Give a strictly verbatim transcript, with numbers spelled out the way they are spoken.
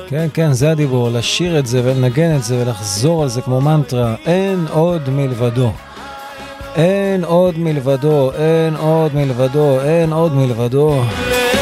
כן, כן, זה הדיבור, לשיר את זה ולנגן את זה ולחזור על זה כמו מנטרה. אין עוד מלבדו. אין עוד מלבדו, אין עוד מלבדו, אין עוד מלבדו.